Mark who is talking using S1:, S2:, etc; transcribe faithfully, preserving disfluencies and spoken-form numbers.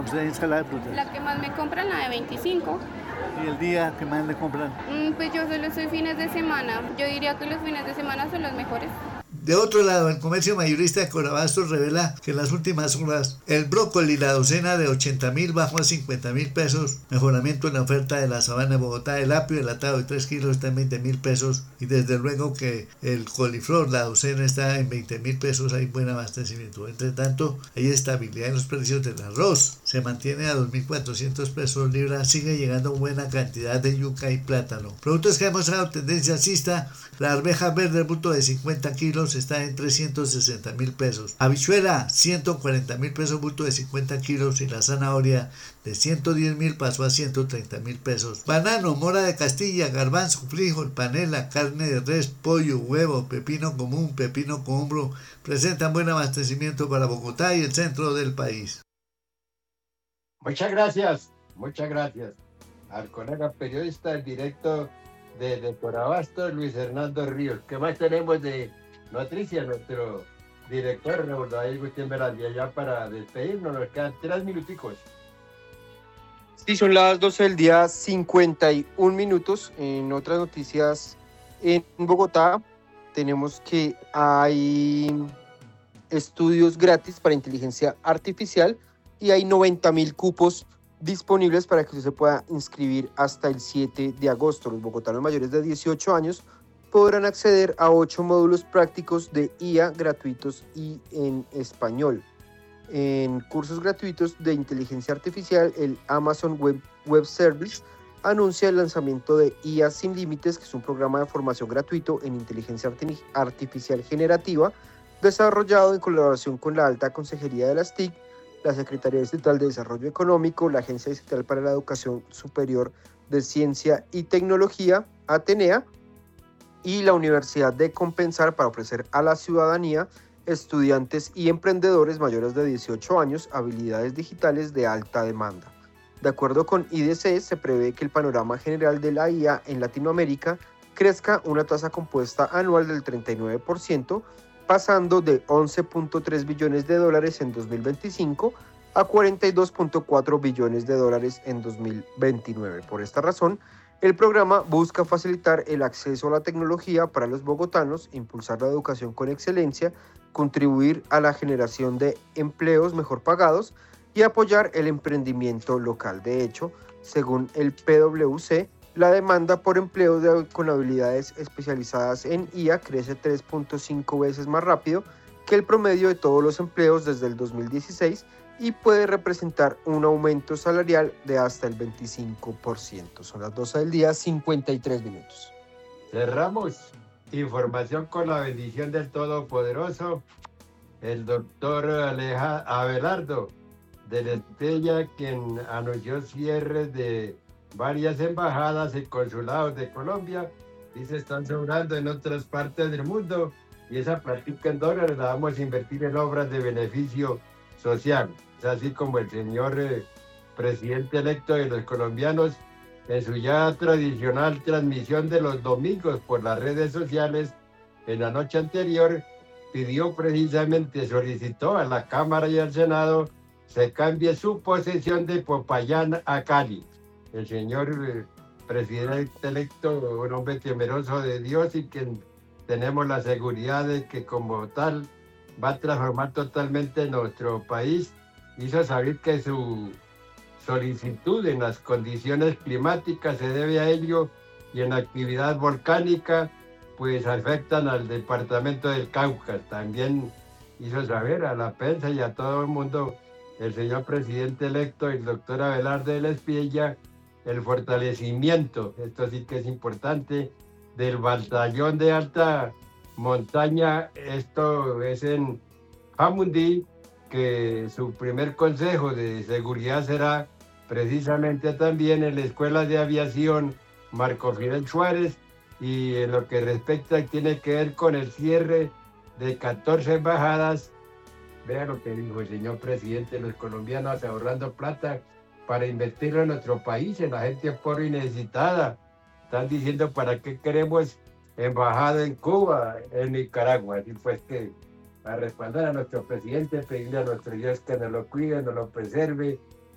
S1: usted en ensalada de frutas?
S2: La que más me compran, la de veinticinco.
S1: ¿Y el día que más le compran?
S2: Mm, pues yo solo soy fines de semana. Yo diría que los fines de semana son los mejores.
S3: De otro lado, el comercio mayorista de Corabastos revela que en las últimas horas el brócoli, la docena de ochenta mil bajó a cincuenta mil pesos, mejoramiento en la oferta de la sabana de Bogotá, el apio enlatado de tres kilos está en veinte mil pesos y desde luego que el coliflor, la docena está en veinte mil pesos, hay buen abastecimiento. Entre tanto, hay estabilidad en los precios del arroz, se mantiene a dos mil cuatrocientos pesos libra, sigue llegando buena cantidad de yuca y plátano. Productos que han mostrado tendencia alcista, la arveja verde bruto de cincuenta kilos está en trescientos sesenta mil pesos. Habichuela, ciento cuarenta mil pesos bulto de cincuenta kilos y la zanahoria de ciento diez mil pasó a ciento treinta mil pesos. Banano, mora de Castilla, garbanzo, frijol, panela, carne de res, pollo, huevo, pepino común, pepino cohombro presentan buen abastecimiento para Bogotá y el centro del país.
S4: Muchas gracias, muchas gracias al colega periodista del directo de, de Corabastos, Luis Hernando Ríos. ¿Qué más tenemos de noticias? Nuestro director, Raúl David Gutiérrez, ya para despedirnos, nos quedan tres minuticos.
S5: Sí, son las doce del día, cincuenta y un minutos. En otras noticias, en Bogotá tenemos que hay estudios gratis para inteligencia artificial y hay noventa mil cupos disponibles para que usted se pueda inscribir hasta el siete de agosto. Los bogotanos mayores de dieciocho años podrán acceder a ocho módulos prácticos de I A gratuitos y en español. En cursos gratuitos de inteligencia artificial, el Amazon Web, Web Service anuncia el lanzamiento de I A Sin Límites, que es un programa de formación gratuito en inteligencia artificial generativa, desarrollado en colaboración con la Alta Consejería de las T I C, la Secretaría Estatal de Desarrollo Económico, la Agencia Estatal para la Educación Superior de Ciencia y Tecnología, Atenea, y la Universidad de Compensar para ofrecer a la ciudadanía, estudiantes y emprendedores mayores de dieciocho años habilidades digitales de alta demanda. De acuerdo con I D C, se prevé que el panorama general de la I A en Latinoamérica crezca una tasa compuesta anual del treinta y nueve por ciento, pasando de once punto tres billones de dólares en dos mil veinticinco a cuarenta y dos punto cuatro billones de dólares en dos mil veintinueve. Por esta razón, el programa busca facilitar el acceso a la tecnología para los bogotanos, impulsar la educación con excelencia, contribuir a la generación de empleos mejor pagados y apoyar el emprendimiento local. De hecho, según el P W C, la demanda por empleo de, con habilidades especializadas en I A crece tres punto cinco veces más rápido que el promedio de todos los empleos desde el dos mil dieciséis y puede representar un aumento salarial de hasta el veinticinco por ciento. Son las doce del día, cincuenta y tres minutos.
S4: Cerramos. Información con la bendición del Todopoderoso, el doctor Aleja Abelardo de la Estrella, quien anunció cierres de varias embajadas y consulados de Colombia, y se están sobrando en otras partes del mundo, y esa plática en dólares la vamos a invertir en obras de beneficio social. Es así como el señor eh, presidente electo de los colombianos, en su ya tradicional transmisión de los domingos por las redes sociales, en la noche anterior, pidió precisamente, solicitó a la Cámara y al Senado se cambie su posesión de Popayán a Cali. El señor eh, presidente electo, un hombre temeroso de Dios y que tenemos la seguridad de que como tal va a transformar totalmente nuestro país, hizo saber que su solicitud en las condiciones climáticas se debe a ello y en la actividad volcánica pues afectan al departamento del Cauca. También hizo saber a la prensa y a todo el mundo el señor presidente electo, el doctor Abelardo de la Espriella, el fortalecimiento, esto sí que es importante, del batallón de alta montaña. Esto es en Jamundí, que su primer consejo de seguridad será precisamente también en la Escuela de Aviación Marco Fidel Suárez, y en lo que respecta tiene que ver con el cierre de catorce embajadas. Vean lo que dijo el señor presidente, los colombianos ahorrando plata para invertirlo en nuestro país, en la gente pobre y necesitada. Están diciendo para qué queremos embajada en Cuba, en Nicaragua. Así pues que a respaldar a nuestro presidente, pedirle a nuestro Dios que nos lo cuide, nos lo preserve